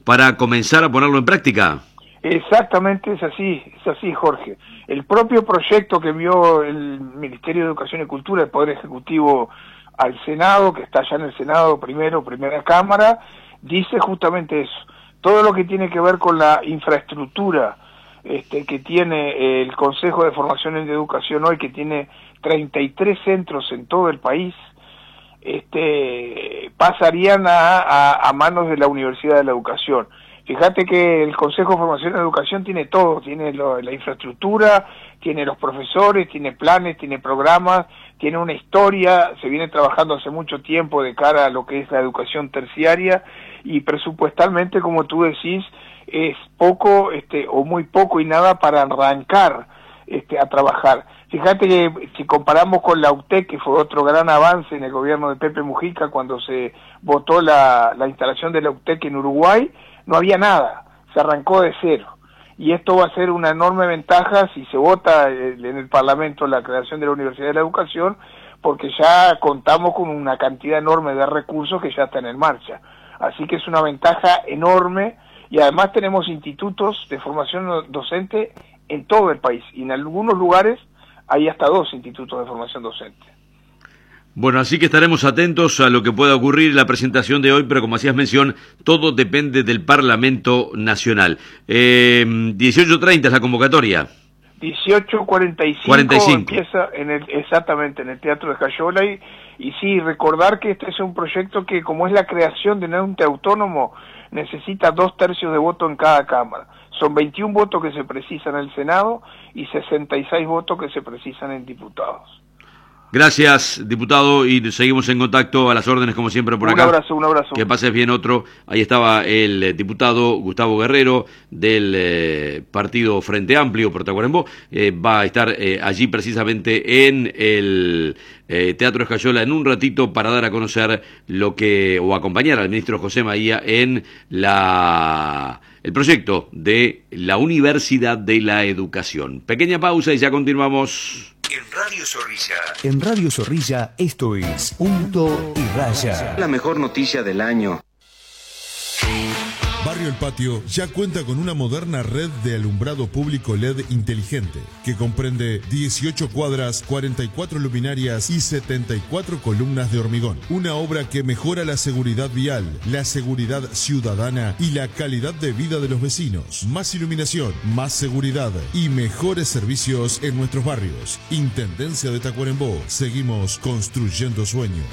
para comenzar a ponerlo en práctica. Exactamente, es así, Jorge. El propio proyecto que envió el Ministerio de Educación y Cultura, el Poder Ejecutivo, al Senado, que está ya en el Senado primera Cámara, dice justamente eso. Todo lo que tiene que ver con la infraestructura que tiene el Consejo de Formación en Educación hoy, que tiene 33 centros en todo el país, pasarían a manos de la Universidad de la Educación. Fíjate que el Consejo de Formación en Educación tiene todo, tiene la infraestructura, tiene los profesores, tiene planes, tiene programas, tiene una historia, se viene trabajando hace mucho tiempo de cara a lo que es la educación terciaria, y presupuestalmente, como tú decís, es poco o muy poco y nada para arrancar a trabajar. Fíjate que si comparamos con la UTEC, que fue otro gran avance en el gobierno de Pepe Mujica cuando se votó la instalación de la UTEC en Uruguay, no había nada, se arrancó de cero. Y esto va a ser una enorme ventaja si se vota en el Parlamento la creación de la Universidad de la Educación, porque ya contamos con una cantidad enorme de recursos que ya están en marcha. Así que es una ventaja enorme, y además tenemos institutos de formación docente en todo el país, y en algunos lugares hay hasta 2 institutos de formación docente. Bueno, así que estaremos atentos a lo que pueda ocurrir en la presentación de hoy, pero como hacías mención, todo depende del Parlamento Nacional. 18:30 es la convocatoria. 18:45 empieza exactamente en el Teatro de Escayola, y sí, recordar que este es un proyecto que, como es la creación de un ente autónomo, necesita 2/3 de voto en cada cámara. Son 21 votos que se precisan en el Senado y 66 votos que se precisan en diputados. Gracias, diputado, y seguimos en contacto, a las órdenes como siempre por acá. Un abrazo. Que pases bien otro. Ahí estaba el diputado Gustavo Guerrero del partido Frente Amplio por Tacuarembó. Va a estar allí precisamente en el Teatro Escayola en un ratito para dar a conocer o acompañar al ministro José Maía en el proyecto de la Universidad de la Educación. Pequeña pausa y ya continuamos. En Radio Zorrilla, esto es Punto y Raya. La mejor noticia del año. Barrio El Patio ya cuenta con una moderna red de alumbrado público LED inteligente que comprende 18 cuadras, 44 luminarias y 74 columnas de hormigón. Una obra que mejora la seguridad vial, la seguridad ciudadana y la calidad de vida de los vecinos. Más iluminación, más seguridad y mejores servicios en nuestros barrios. Intendencia de Tacuarembó. Seguimos construyendo sueños.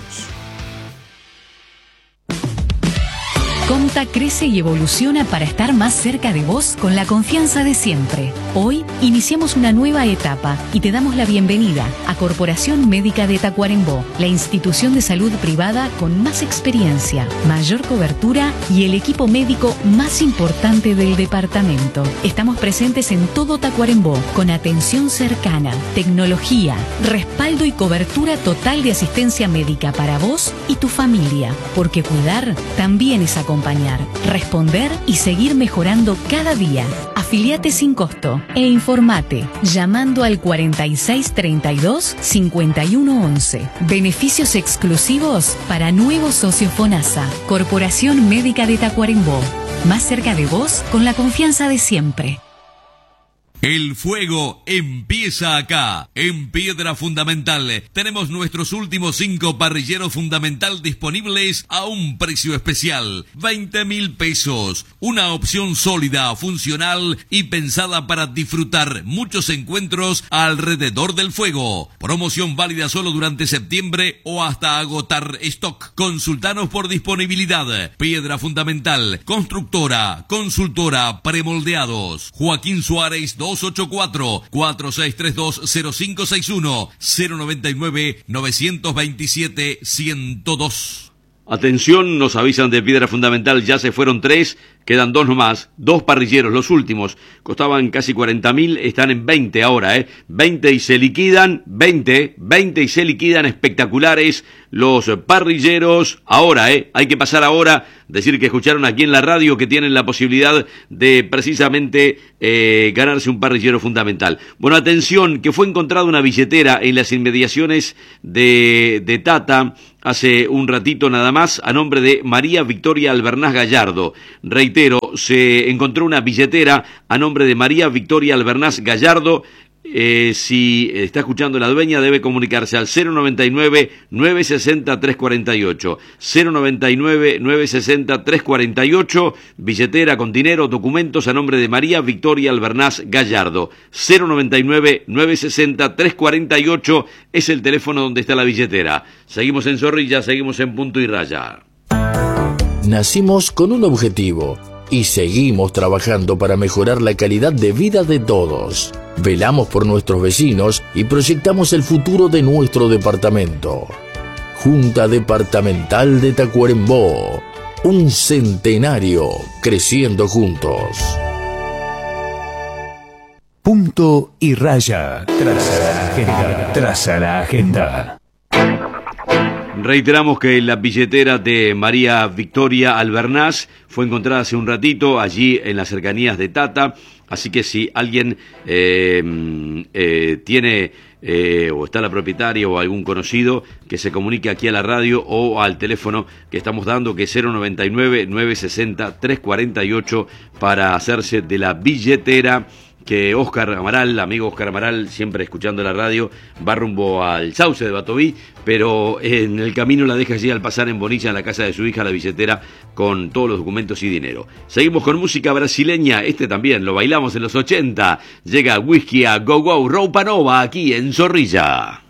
Comta crece y evoluciona para estar más cerca de vos con la confianza de siempre. Hoy iniciamos una nueva etapa y te damos la bienvenida a Corporación Médica de Tacuarembó, la institución de salud privada con más experiencia, mayor cobertura y el equipo médico más importante del departamento. Estamos presentes en todo Tacuarembó con atención cercana, tecnología, respaldo y cobertura total de asistencia médica para vos y tu familia, porque cuidar también es acompañar, responder y seguir mejorando cada día. Afiliate sin costo e informate llamando al 4632-5111. Beneficios exclusivos para nuevos socios FONASA. Corporación Médica de Tacuarembó. Más cerca de vos con la confianza de siempre. El fuego empieza acá, en Piedra Fundamental. Tenemos nuestros últimos 5 parrilleros Fundamental disponibles a un precio especial, 20.000 pesos. Una opción sólida, funcional y pensada para disfrutar muchos encuentros alrededor del fuego. Promoción válida solo durante septiembre o hasta agotar stock. Consultanos por disponibilidad. Piedra Fundamental, constructora, consultora, premoldeados. Joaquín Suárez 284-4632-0561 099-927-102. Atención, nos avisan de Piedra Fundamental, ya se fueron 3, quedan 2 nomás, 2 parrilleros, los últimos, costaban casi 40.000, están en 20 ahora, 20 y se liquidan, 20 y se liquidan, espectaculares los parrilleros, ahora, hay que pasar ahora, decir que escucharon aquí en la radio que tienen la posibilidad de precisamente ganarse un parrillero Fundamental. Bueno, atención, que fue encontrada una billetera en las inmediaciones de Tata, hace un ratito nada más, a nombre de María Victoria Albernaz Gallardo. Reitero, Montero se encontró una billetera a nombre de María Victoria Albernaz Gallardo. Si está escuchando la dueña, debe comunicarse al 099-960-348. 099-960-348. Billetera con dinero, documentos a nombre de María Victoria Albernaz Gallardo. 099-960-348 es el teléfono donde está la billetera. Seguimos en Zorrilla, seguimos en Punto y Raya. Nacimos con un objetivo y seguimos trabajando para mejorar la calidad de vida de todos. Velamos por nuestros vecinos y proyectamos el futuro de nuestro departamento. Junta Departamental de Tacuarembó. Un centenario creciendo juntos. Punto y Raya. Traza la agenda. Traza la agenda. Reiteramos que la billetera de María Victoria Albernaz fue encontrada hace un ratito allí en las cercanías de Tata, así que si alguien tiene o está la propietaria o algún conocido, que se comunique aquí a la radio o al teléfono que estamos dando, que es 099-960-348, para hacerse de la billetera que Óscar Amaral, amigo Óscar Amaral, siempre escuchando la radio, va rumbo al Sauce de Batoví, pero en el camino la deja allí al pasar en Bonilla, en la casa de su hija, la billetera, con todos los documentos y dinero. Seguimos con música brasileña, también lo bailamos en los 80, llega Whisky a Go Go, Roupa Nova, aquí en Zorrilla.